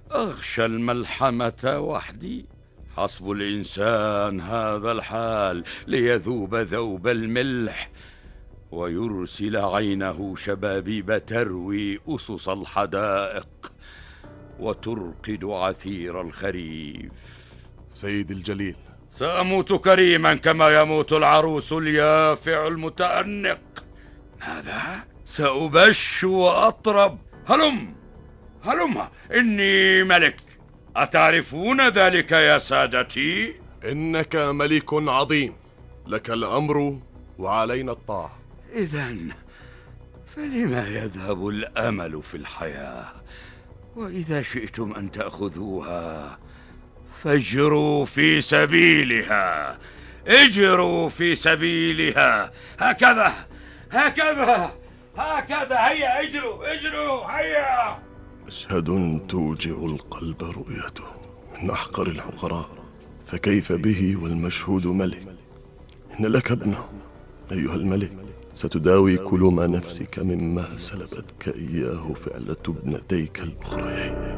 أغشى الملحمة وحدي. حسب الإنسان هذا الحال ليذوب ذوب الملح، ويرسل عينه شبابيب تروي أسس الحدائق، وترقد عثير الخريف. سيدي الجليل، سأموت كريما كما يموت العروس اليافع المتأنق. ماذا؟ سأبش وأطرب. هلم، إني ملك. أتعرفون ذلك يا سادتي؟ إنك ملك عظيم، لك الأمر وعلينا الطاعة. إذن فلما يذهب الأمل في الحياة؟ وإذا شئتم أن تأخذوها فاجروا في سبيلها، اجروا في سبيلها. هكذا هكذا هكذا، هيا اجروا هيا. مشهد توجع القلب رؤيته من أحقر العقراء، فكيف به والمشهود ملك؟ إن لك ابنه أيها الملك، ستداوي كلوم نفسك مما سلبتك إياه فعلة ابنتيك الأخريين.